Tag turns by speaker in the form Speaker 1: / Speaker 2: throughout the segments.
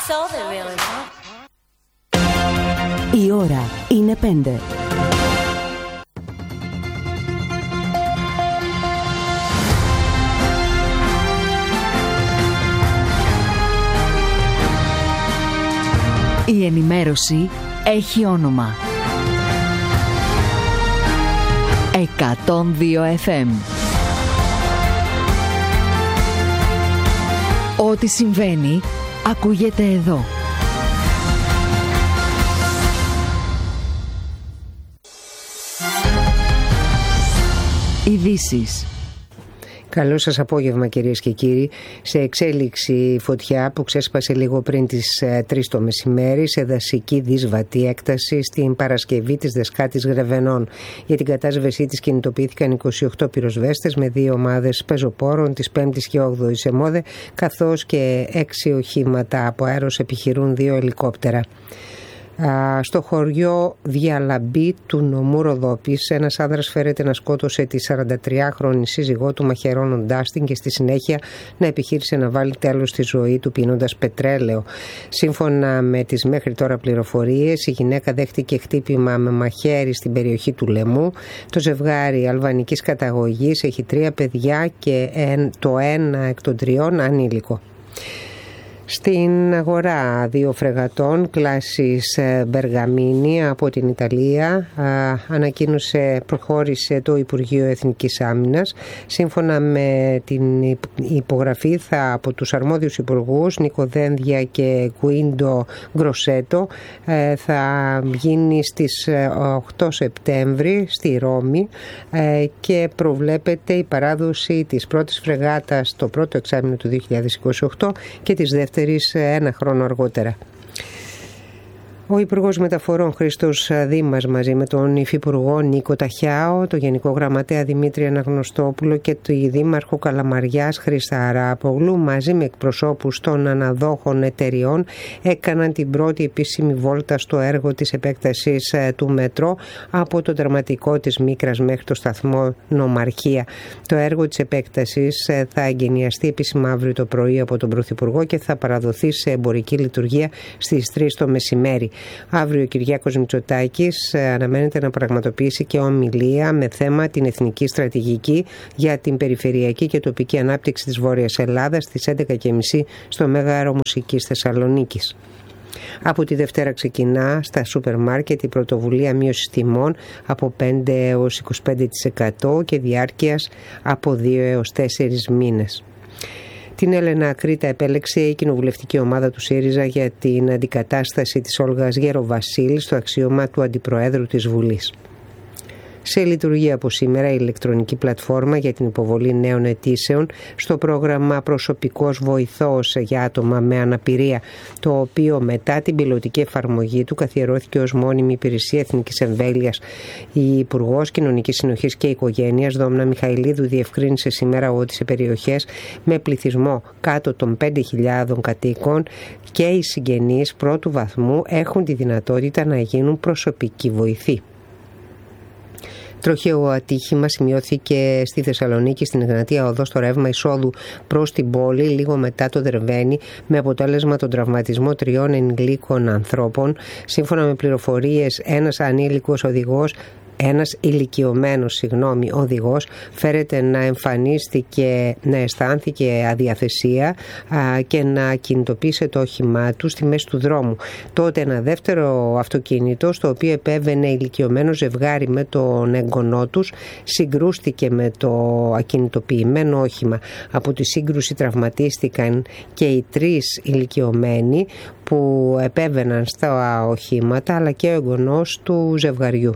Speaker 1: That's all they really want.
Speaker 2: Η ώρα είναι 5. Η ενημέρωση έχει όνομα. 102 FM. Ό,τι συμβαίνει, ακούγεται εδώ. Ειδήσεις.
Speaker 3: Καλό σας απόγευμα κυρίες και κύριοι. Σε εξέλιξη φωτιά που ξέσπασε λίγο πριν τις 3 το μεσημέρι σε δασική δύσβατη έκταση στην Παρασκευή της Δεσκάτης Γρεβενών. Για την κατάσβεσή της κινητοποιήθηκαν 28 πυροσβέστες με 2 ομάδες πεζοπόρων της 5ης και 8ης ΕΜΟΔΕ, καθώς και 6 οχήματα από αέρος επιχειρούν 2 ελικόπτερα. Στο χωριό Διαλαμπή του νομού Ροδόπης, ένας άνδρας φέρεται να σκότωσε τη 43χρονη σύζυγό του μαχαιρώνοντάς την και στη συνέχεια να επιχείρησε να βάλει τέλος στη ζωή του πίνοντας πετρέλαιο. Σύμφωνα με τις μέχρι τώρα πληροφορίες, η γυναίκα δέχτηκε χτύπημα με μαχαίρι στην περιοχή του Λεμού. Το ζευγάρι αλβανικής καταγωγής έχει 3 παιδιά και το ένα εκ των 3 ανήλικο. Στην αγορά 2 φρεγατών κλάσης Μπεργαμίνη από την Ιταλία προχώρησε το Υπουργείο Εθνικής Άμυνας. Σύμφωνα με την υπογραφή από τους αρμόδιους υπουργούς Νίκο Δένδια και Γκουίντο Γκροσέτο θα γίνει στις 8 Σεπτέμβρη στη Ρώμη και προβλέπεται η παράδοση της πρώτης φρεγάτας το πρώτο εξάμηνο του 2028 και της δεύτερης ένα χρόνο αργότερα. Ο Υπουργός Μεταφορών Χρήστος Δήμας μαζί με τον Υφυπουργό Νίκο Ταχιάο, τον Γενικό Γραμματέα Δημήτρη Αναγνωστόπουλο και τη Δήμαρχο Καλαμαριάς Χρήστα Αράπογλου μαζί με εκπροσώπους των αναδόχων εταιριών έκαναν την πρώτη επίσημη βόλτα στο έργο της επέκτασης του μετρό από το τερματικό της Μίκρας μέχρι το σταθμό Νομαρχία. Το έργο της επέκτασης θα εγκαινιαστεί επίσημα αύριο το πρωί από τον Πρωθυπουργό και θα παραδοθεί σε εμπορική λειτουργία στις 3 το μεσημέρι. Αύριο ο Κυριάκος Μητσοτάκης αναμένεται να πραγματοποιήσει και ομιλία με θέμα την εθνική στρατηγική για την περιφερειακή και τοπική ανάπτυξη της Βόρειας Ελλάδας στις 11.30 στο Μέγαρο Μουσικής Θεσσαλονίκης. Από τη Δευτέρα ξεκινά στα σούπερ μάρκετ η πρωτοβουλία μείωσης τιμών από 5 έως 25% και διάρκειας από 2 έως 4 μήνες. Την Έλενα Κρήτα επέλεξε η κοινοβουλευτική ομάδα του ΣΥΡΙΖΑ για την αντικατάσταση της Όλγας Γεροβασίλη στο αξίωμα του Αντιπροέδρου της Βουλής. Σε λειτουργία από σήμερα η ηλεκτρονική πλατφόρμα για την υποβολή νέων αιτήσεων στο πρόγραμμα Προσωπικός Βοηθός για άτομα με αναπηρία, το οποίο μετά την πιλωτική εφαρμογή του καθιερώθηκε ως μόνιμη υπηρεσία εθνικής εμβέλειας. Η Υπουργός Κοινωνικής Συνοχής και Οικογένειας Δόμνα Μιχαηλίδου διευκρίνησε σήμερα ότι σε περιοχές με πληθυσμό κάτω των 5.000 κατοίκων και οι συγγενείς πρώτου βαθμού έχουν τη δυνατότητα να γίνουν προσωπικοί βοηθοί. Τροχαίο ατύχημα σημειώθηκε στη Θεσσαλονίκη στην Εγνατία Οδό στο ρεύμα εισόδου προς την πόλη λίγο μετά το Δερβαίνι, με αποτέλεσμα τον τραυματισμό 3 ενηλίκων ανθρώπων. Σύμφωνα με πληροφορίες, ένας ηλικιωμένος οδηγός φέρεται να να αισθάνθηκε αδιαθεσία και να κινητοποίησε το όχημά του στη μέση του δρόμου. Τότε ένα δεύτερο αυτοκίνητο, στο οποίο επέβαινε ηλικιωμένο ζευγάρι με τον εγγονό τους, συγκρούστηκε με το ακινητοποιημένο όχημα. Από τη σύγκρουση τραυματίστηκαν και οι 3 ηλικιωμένοι που επέβαιναν στα οχήματα, αλλά και ο εγγονός του ζευγαριού.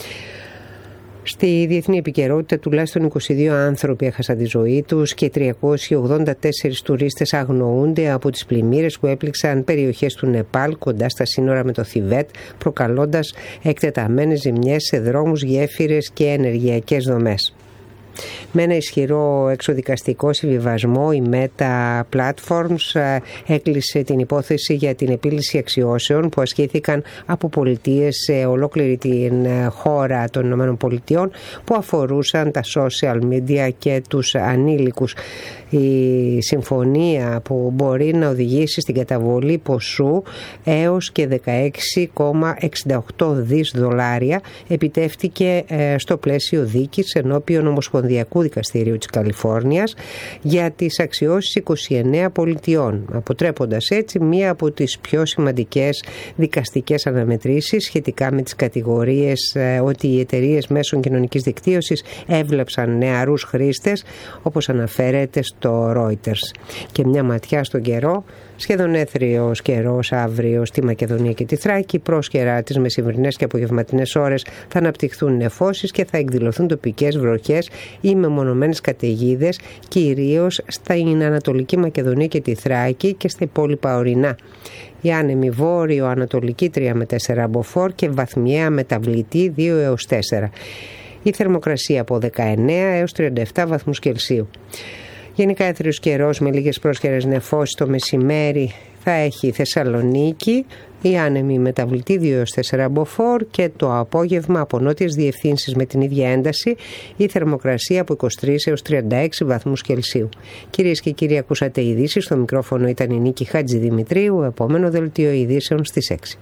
Speaker 3: Στη διεθνή επικαιρότητα, τουλάχιστον 22 άνθρωποι έχασαν τη ζωή τους και 384 τουρίστες αγνοούνται από τις πλημμύρες που έπληξαν περιοχές του Νεπάλ κοντά στα σύνορα με το Θιβέτ, προκαλώντας εκτεταμένες ζημιές σε δρόμους, γέφυρες και ενεργειακές δομές. Με ένα ισχυρό εξοδικαστικό συμβιβασμό, η Meta Platforms έκλεισε την υπόθεση για την επίλυση αξιώσεων που ασκήθηκαν από πολιτείες σε ολόκληρη την χώρα των ΗΠΑ που αφορούσαν τα social media και τους ανήλικους. Η συμφωνία που μπορεί να οδηγήσει στην καταβολή ποσού έως και $16,68 δις επιτεύχθηκε στο πλαίσιο δίκης ενώπιον Ομοσπονδιακού Δικαστηρίου της Καλιφόρνιας για τις αξιώσεις 29 πολιτιών, αποτρέποντας έτσι μία από τις πιο σημαντικές δικαστικές αναμετρήσεις σχετικά με τις κατηγορίες ότι οι εταιρείες μέσων κοινωνικής δικτύωσης έβλεψαν νεαρούς χρήστες, όπως αναφέρεται στο Reuters. Και μια ματιά στον καιρό. Σχεδόν έθριος καιρός αύριο στη Μακεδονία και τη Θράκη. Πρόσκαιρα τις μεσημβρινές και απογευματινές ώρες θα αναπτυχθούν νεφώσεις και θα εκδηλωθούν τοπικές βροχές ή μεμονωμένες καταιγίδες, κυρίως στην Ανατολική Μακεδονία και τη Θράκη και στα υπόλοιπα ορεινά. Η άνεμη βόρειο-ανατολική 3 με 4 μποφόρ και βαθμιαία μεταβλητή 2 έως 4. Η θερμοκρασία από 19 έως 37 βαθμούς Κελσίου. Γενικά έθριος καιρός με λίγες πρόσκαιρες νεφώσεις το μεσημέρι θα έχει η Θεσσαλονίκη, η άνεμη μεταβλητή 2 έως 4 μποφόρ και το απόγευμα από νότιες διευθύνσεις με την ίδια ένταση η θερμοκρασία από 23 έως 36 βαθμούς Κελσίου. Κυρίες και κύριοι, ακούσατε ειδήσεις. Στο μικρόφωνο ήταν η Νίκη Χατζηδημητρίου. Επόμενο δελτίο ειδήσεων στις 6.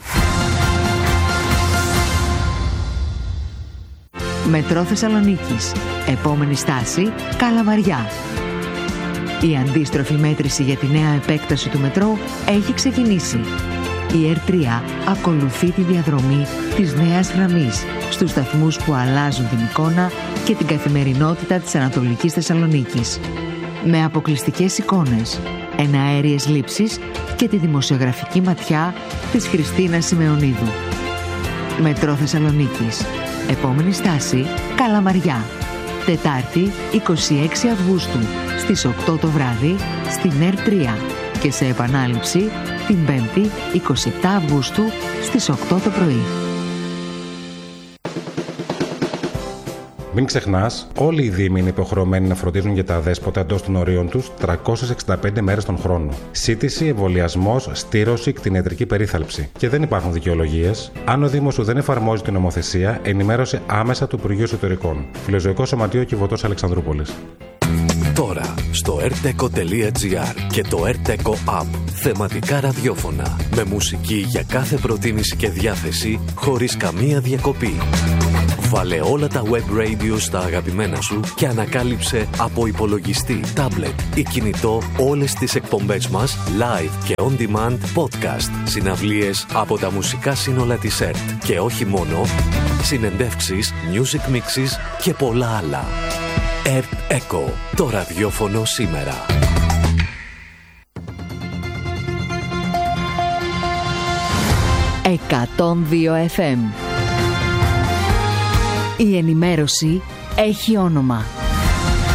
Speaker 2: Μετρό Θεσσαλονίκης. Επόμενη στάση Καλαμαριά. Η αντίστροφη μέτρηση για τη νέα επέκταση του μετρό έχει ξεκινήσει. Η R3 ακολουθεί τη διαδρομή της νέας γραμμής στους σταθμούς που αλλάζουν την εικόνα και την καθημερινότητα της Ανατολικής Θεσσαλονίκης. Με αποκλειστικές εικόνες, εναέριες λήψεις και τη δημοσιογραφική ματιά της Χριστίνας Σιμεωνίδου. Μετρό Θεσσαλονίκης. Επόμενη στάση Καλαμαριά. Τετάρτη 26 Αυγούστου στις 8 το βράδυ στην R3 και σε επανάληψη την 5η 27 Αυγούστου στις 8 το πρωί.
Speaker 1: Μην ξεχνάς, όλοι οι δήμοι είναι υποχρεωμένοι να φροντίζουν για τα αδέσποτα εντός των ορίων τους 365 μέρες τον χρόνο. Σύτηση, εμβολιασμός, στήρωση, κτηνιατρική περίθαλψη. Και δεν υπάρχουν δικαιολογίες. Αν ο Δήμος σου δεν εφαρμόζει την νομοθεσία, ενημέρωσε άμεσα του Υπουργείου Εσωτερικών. Φιλοζωικό Σωματείο Κιβωτός Αλεξανδρούπολης.
Speaker 4: Τώρα στο rteco.gr και το rteco app. Θεματικά ραδιόφωνα με μουσική για κάθε προτίμηση και διάθεση χωρίς καμία διακοπή. Βάλε όλα τα web radio στα αγαπημένα σου και ανακάλυψε από υπολογιστή, tablet ή κινητό όλες τις εκπομπές μας live και on demand podcast, συναυλίες από τα μουσικά σύνολα της ΕΡΤ και όχι μόνο, συνεντεύξεις, music mixes και πολλά άλλα. ΕΡΤ Echo, το ραδιόφωνο σήμερα.
Speaker 2: FM. Η ενημέρωση έχει όνομα.